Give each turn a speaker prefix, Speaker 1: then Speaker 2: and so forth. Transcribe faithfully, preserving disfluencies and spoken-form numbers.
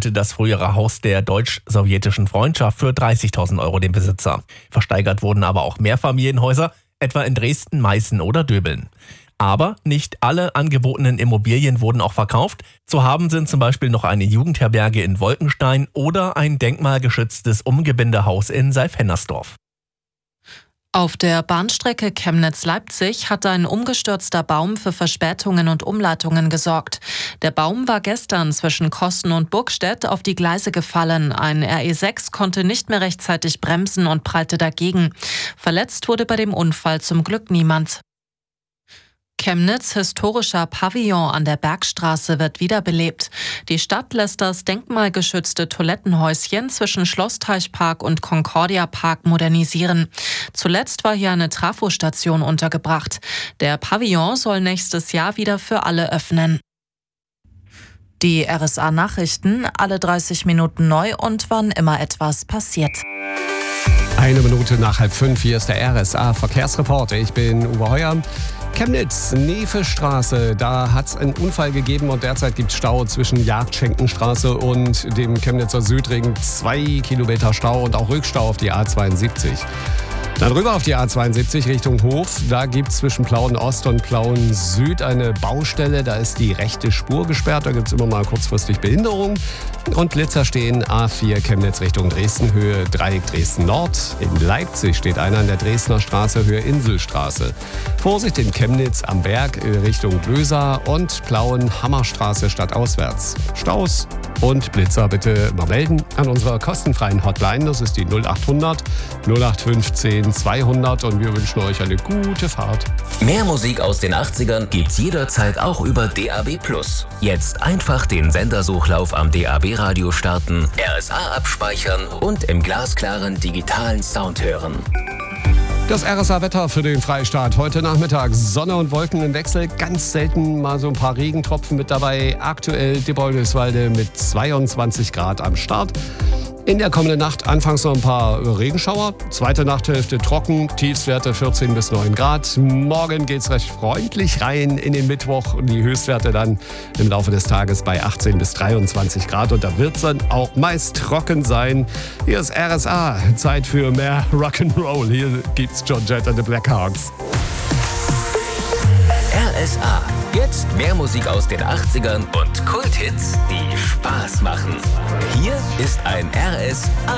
Speaker 1: überholte das frühere Haus der deutsch-sowjetischen Freundschaft für dreißigtausend Euro den Besitzer. Versteigert wurden aber auch Mehrfamilienhäuser, etwa in Dresden, Meißen oder Döbeln. Aber nicht alle angebotenen Immobilien wurden auch verkauft. Zu haben sind zum Beispiel noch eine Jugendherberge in Wolkenstein oder ein denkmalgeschütztes Umgebindehaus in Seif-Hennersdorf.
Speaker 2: Auf der Bahnstrecke Chemnitz-Leipzig hat ein umgestürzter Baum für Verspätungen und Umleitungen gesorgt. Der Baum war gestern zwischen Kosten und Burgstedt auf die Gleise gefallen. Ein R E sechs konnte nicht mehr rechtzeitig bremsen und prallte dagegen. Verletzt wurde bei dem Unfall zum Glück niemand. Chemnitz' historischer Pavillon an der Bergstraße wird wiederbelebt. Die Stadt lässt das denkmalgeschützte Toilettenhäuschen zwischen Schlossteichpark und Concordia Park modernisieren. Zuletzt war hier eine Trafostation untergebracht. Der Pavillon soll nächstes Jahr wieder für alle öffnen. Die R S A-Nachrichten, alle dreißig Minuten neu und wann immer etwas passiert.
Speaker 3: Eine Minute nach halb fünf, hier ist der R S A-Verkehrsreport. Ich bin Uwe Heuer. Chemnitz, Nevestraße, da hat es einen Unfall gegeben und derzeit gibt es Stau zwischen Jagdschenkenstraße und dem Chemnitzer Südring. Zwei Kilometer Stau und auch Rückstau auf die A zweiundsiebzig. Dann rüber auf die A zweiundsiebzig Richtung Hof. Da gibt es zwischen Plauen Ost und Plauen Süd eine Baustelle. Da ist die rechte Spur gesperrt. Da gibt es immer mal kurzfristig Behinderung. Und Blitzer stehen A vier Chemnitz Richtung Dresden, Höhe Dreieck Dresden Nord. In Leipzig steht einer an der Dresdner Straße, Höhe Inselstraße. Vorsicht in Chemnitz am Berg Richtung Blösa und Plauen Hammerstraße stadtauswärts. Staus und Blitzer bitte mal melden an unserer kostenfreien Hotline. Das ist die null achthundert null acht fünfzehn zweihundert und wir wünschen euch eine gute Fahrt.
Speaker 4: Mehr Musik aus den achtzigern gibt's jederzeit auch über D A B plus. Jetzt einfach den Sendersuchlauf am D A B-Radio starten, R S A abspeichern und im glasklaren digitalen Sound hören.
Speaker 3: Das R S A-Wetter für den Freistaat. Heute Nachmittag Sonne und Wolken im Wechsel. Ganz selten mal so ein paar Regentropfen mit dabei. Aktuell Diebolgeswalde mit zweiundzwanzig Grad am Start. In der kommenden Nacht anfangs noch ein paar Regenschauer. Zweite Nachthälfte trocken, Tiefstwerte vierzehn bis neun Grad. Morgen geht's recht freundlich rein in den Mittwoch und die Höchstwerte dann im Laufe des Tages bei achtzehn bis dreiundzwanzig Grad. Und da wird's dann auch meist trocken sein. Hier ist R S A, Zeit für mehr Rock'n'Roll. Hier gibt's John Jett and the Blackhawks.
Speaker 4: R S A. Jetzt mehr Musik aus den achtzigern und Kulthits, die Spaß machen. Hier ist ein R S A.